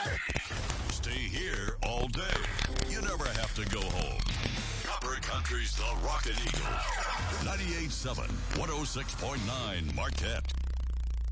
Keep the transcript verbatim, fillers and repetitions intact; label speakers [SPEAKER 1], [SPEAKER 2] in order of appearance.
[SPEAKER 1] Stay here all day. You never have to go home. Upper Country's The Rockin' Eagle. ninety-eight point seven, one oh six point nine Marquette.